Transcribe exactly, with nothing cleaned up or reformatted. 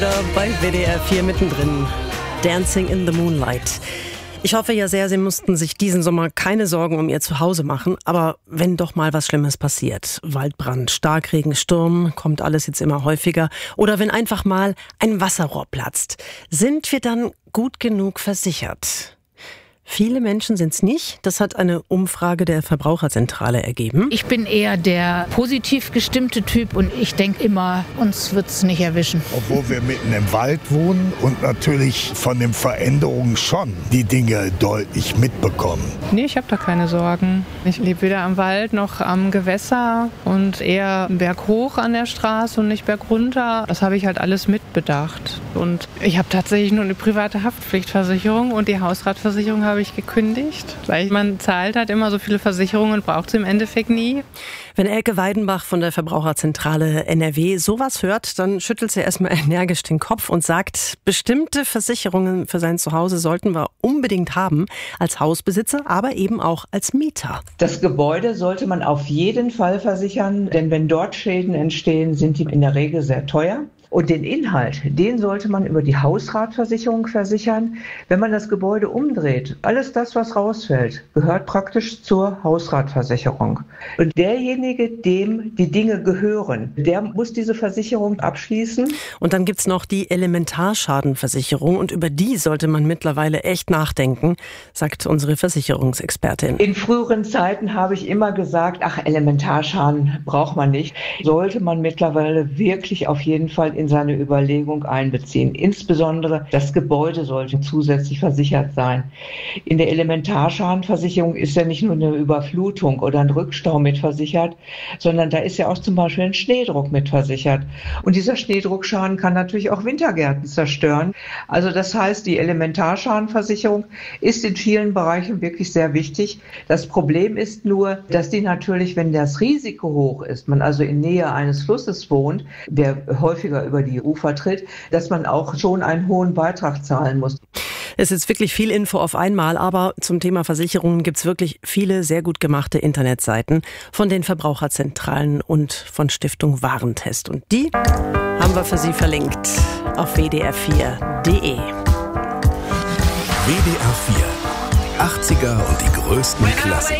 Da bei W D R vier mittendrin. Dancing in the Moonlight. Ich hoffe ja sehr, Sie mussten sich diesen Sommer keine Sorgen um Ihr Zuhause machen. Aber wenn doch mal was Schlimmes passiert, Waldbrand, Starkregen, Sturm, kommt alles jetzt immer häufiger. Oder wenn einfach mal ein Wasserrohr platzt, sind wir dann gut genug versichert? Viele Menschen sind es nicht. Das hat eine Umfrage der Verbraucherzentrale ergeben. Ich bin eher der positiv gestimmte Typ und ich denke immer, uns wird es nicht erwischen. Obwohl wir mitten im Wald wohnen und natürlich von den Veränderungen schon die Dinge deutlich mitbekommen. Nee, ich habe da keine Sorgen. Ich lebe weder am Wald noch am Gewässer und eher berghoch an der Straße und nicht bergunter. Das habe ich halt alles mitbedacht. Und ich habe tatsächlich nur eine private Haftpflichtversicherung und die Hausratversicherung habe ich gekündigt, weil man zahlt halt immer so viele Versicherungen und braucht sie im Endeffekt nie. Wenn Elke Weidenbach von der Verbraucherzentrale N R W sowas hört, dann schüttelt sie erstmal energisch den Kopf und sagt, bestimmte Versicherungen für sein Zuhause sollten wir unbedingt haben, als Hausbesitzer, aber eben auch als Mieter. Das Gebäude sollte man auf jeden Fall versichern, denn wenn dort Schäden entstehen, sind die in der Regel sehr teuer. Und den Inhalt, den sollte man über die Hausratversicherung versichern. Wenn man das Gebäude umdreht, alles das, was rausfällt, gehört praktisch zur Hausratversicherung. Und derjenige, dem die Dinge gehören, der muss diese Versicherung abschließen. Und dann gibt's noch die Elementarschadenversicherung. Und über die sollte man mittlerweile echt nachdenken, sagt unsere Versicherungsexpertin. In früheren Zeiten habe ich immer gesagt, ach, Elementarschaden braucht man nicht. Sollte man mittlerweile wirklich auf jeden Fall in seine Überlegung einbeziehen. Insbesondere das Gebäude sollte zusätzlich versichert sein. In der Elementarschadenversicherung ist ja nicht nur eine Überflutung oder ein Rückstau mitversichert, sondern da ist ja auch zum Beispiel ein Schneedruck mitversichert. Und dieser Schneedruckschaden kann natürlich auch Wintergärten zerstören. Also das heißt, die Elementarschadenversicherung ist in vielen Bereichen wirklich sehr wichtig. Das Problem ist nur, dass die natürlich, wenn das Risiko hoch ist, man also in Nähe eines Flusses wohnt, der häufiger über die Ufer tritt, dass man auch schon einen hohen Beitrag zahlen muss. Es ist wirklich viel Info auf einmal, aber zum Thema Versicherungen gibt es wirklich viele sehr gut gemachte Internetseiten von den Verbraucherzentralen und von Stiftung Warentest. Und die haben wir für Sie verlinkt auf w d r vier punkt d e. W D R vier. achtziger und die größten Klassiker.